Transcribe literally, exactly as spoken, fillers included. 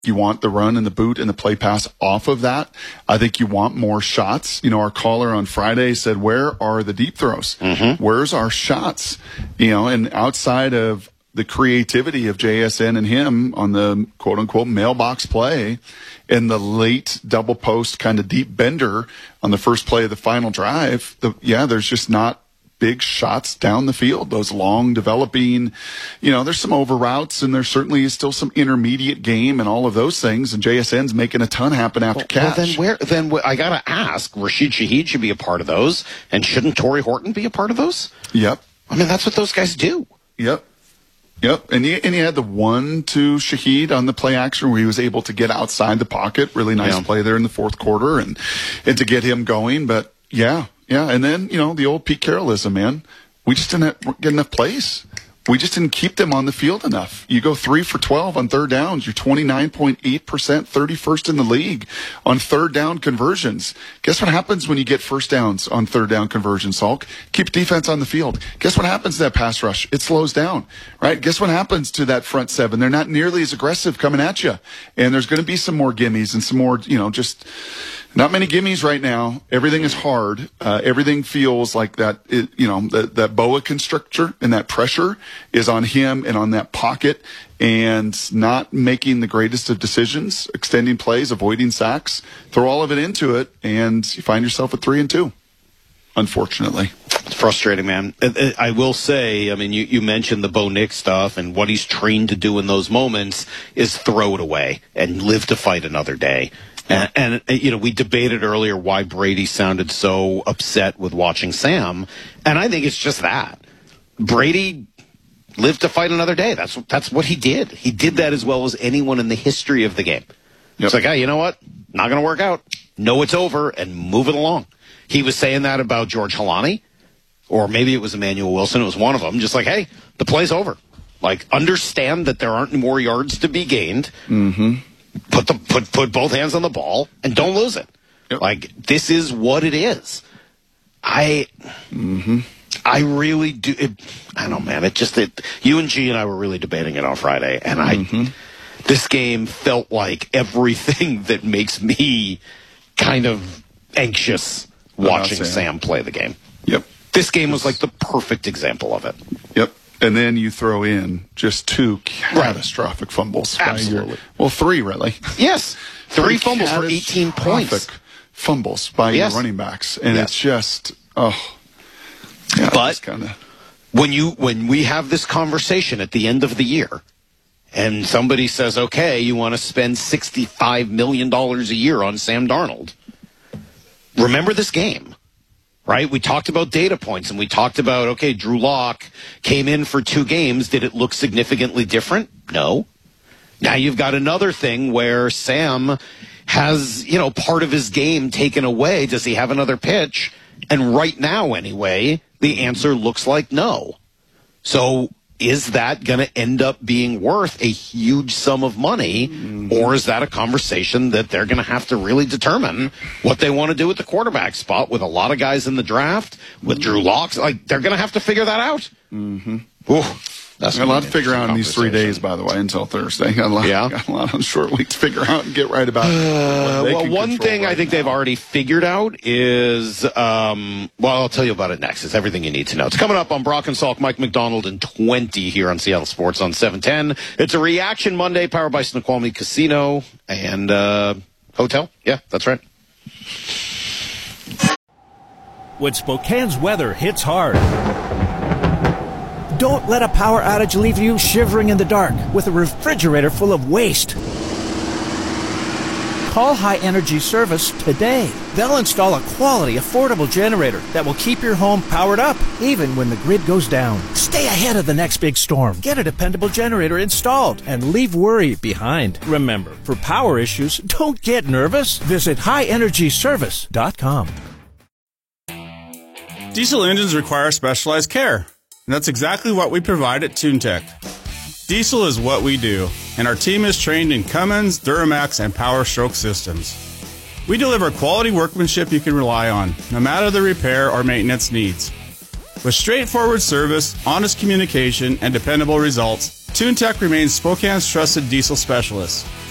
You want the run and the boot and the play pass off of that. I think you want more shots. You know, our caller on Friday said, where are the deep throws? Mm-hmm. Where's our shots? You know, and outside of the creativity of J S N and him on the quote unquote mailbox play and the late double post kind of deep bender on the first play of the final drive, the, yeah, there's just not big shots down the field, those long developing, you know, there's some over routes and there certainly is still some intermediate game and all of those things. And J S N's making a ton happen after well, catch. Well, then where, then wh- I got to ask, Rashid Shaheed should be a part of those. And shouldn't Torrey Horton be a part of those? Yep. I mean, that's what those guys do. Yep. Yep, and he, and he had the one to Shaheed on the play action where he was able to get outside the pocket. Really nice yeah. play there in the fourth quarter and, and to get him going. But, yeah, yeah. And then, you know, the old Pete Carrollism, man. We just didn't get enough plays. We just didn't keep them on the field enough. You go three for twelve on third downs. You're twenty-nine point eight percent, thirty-first in the league on third down conversions. Guess what happens when you get first downs on third down conversions, Salk? Keep defense on the field. Guess what happens to that pass rush? It slows down, right? Guess what happens to that front seven? They're not nearly as aggressive coming at you. And there's going to be some more gimmies and some more, you know, just not many gimmies right now. Everything is hard. Uh, everything feels like that, it, you know, that, that boa constrictor and that pressure is on him and on that pocket and not making the greatest of decisions, extending plays, avoiding sacks. Throw all of it into it, and you find yourself at three and two, unfortunately. It's frustrating, man. I will say, I mean, you, you mentioned the Bo Nix stuff, and what he's trained to do in those moments is throw it away and live to fight another day. And, and, you know, we debated earlier why Brady sounded so upset with watching Sam, and I think it's just that. Brady lived to fight another day. That's that's what he did. He did that as well as anyone in the history of the game. Yep. It's like, hey, you know what? Not going to work out. No, it's over, and move it along. He was saying that about George Halani, or maybe it was Emmanuel Wilson. It was one of them. Just like, hey, the play's over. Like, understand that there aren't more yards to be gained. Mm-hmm. Put the put put both hands on the ball and don't lose it. Yep. Like, this is what it is. I mm-hmm. I really do. It, I don't know, man. It just it. You and G and I were really debating it on Friday, and mm-hmm. I this game felt like everything that makes me kind of anxious watching Sam. Sam play the game. Yep. This game was like the perfect example of it. Yep. And then you throw in just two catastrophic right. fumbles. Absolutely. By your, well, three, really. Yes. Three, three fumbles for eighteen points. Fumbles by yes. your running backs. And yes. it's just, oh. Yeah, but kinda... when you when we have this conversation at the end of the year, and somebody says, okay, you want to spend sixty-five million dollars a year on Sam Darnold, remember this game. Right? We talked about data points, and we talked about, okay, Drew Lock came in for two games. Did it look significantly different? No. Now you've got another thing where Sam has, you know, part of his game taken away. Does he have another pitch? And right now, anyway, the answer looks like no. So is that going to end up being worth a huge sum of money, mm-hmm. or is that a conversation that they're going to have to really determine what they want to do at the quarterback spot with a lot of guys in the draft, with Drew Lock? Like, they're going to have to figure that out. Mm-hmm. Ooh, that's got a lot to figure out in these three days, by the way, until Thursday. Got a lot, yeah. got a lot on short week to figure out and get right about it. Uh, well, one thing right I think now. they've already figured out is, um, well, I'll tell you about it next. It's everything you need to know. It's coming up on Brock and Salk, Mike McDonald, and twenty here on Seattle Sports on seven ten. It's a Reaction Monday powered by Snoqualmie Casino and uh, Hotel. Yeah, that's right. When Spokane's weather hits hard, don't let a power outage leave you shivering in the dark with a refrigerator full of waste. Call High Energy Service today. They'll install a quality, affordable generator that will keep your home powered up, even when the grid goes down. Stay ahead of the next big storm. Get a dependable generator installed and leave worry behind. Remember, for power issues, don't get nervous. Visit high energy service dot com. Diesel engines require specialized care. And that's exactly what we provide at TuneTech. Diesel is what we do, and our team is trained in Cummins, Duramax, and Power Stroke systems. We deliver quality workmanship you can rely on, no matter the repair or maintenance needs. With straightforward service, honest communication, and dependable results, TuneTech remains Spokane's trusted diesel specialist.